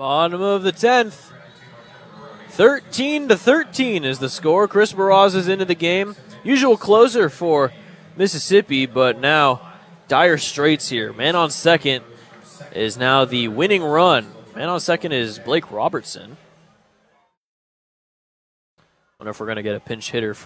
Bottom of the 10th. 13-13 is the score. Chris Baraz is into the game. Usual closer for Mississippi, but now dire straits here. Man on second is now the winning run. Man on second is Blake Robertson. Wonder if we're going to get a pinch hitter for